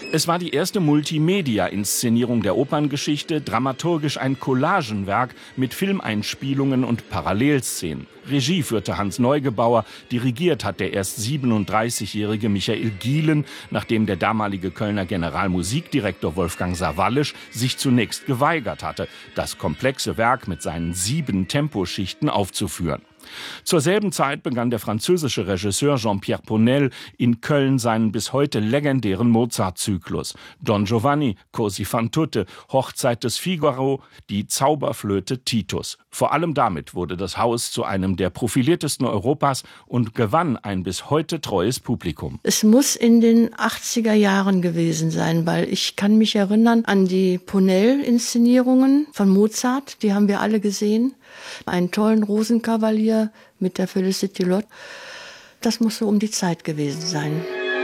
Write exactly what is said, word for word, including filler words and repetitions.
Es war die erste Multimedia-Inszenierung der Operngeschichte, dramaturgisch ein Collagenwerk mit Filmeinspielungen und Parallelszenen. Regie führte Hans Neugebauer, dirigiert hat der erst siebenunddreißigjährige Michael Gielen, nachdem der damalige Kölner Generalmusikdirektor Wolfgang Sawallisch sich zunächst geweigert hatte, das komplexe Werk mit seinen sieben Temposchichten aufzuführen. Zur selben Zeit begann der französische Regisseur Jean-Pierre Pournelle in Köln seinen bis heute legendären Mozart-Zyklus. Don Giovanni, Così fan tutte, Hochzeit des Figaro, die Zauberflöte Titus. Vor allem damit wurde das Haus zu einem der profiliertesten Europas und gewann ein bis heute treues Publikum. Es muss in den achtziger Jahren gewesen sein, weil ich kann mich erinnern an die Pournelle-Inszenierungen von Mozart, die haben wir alle gesehen. Einen tollen Rosenkavalier mit der Felicity Lott. Das muss so um die Zeit gewesen sein.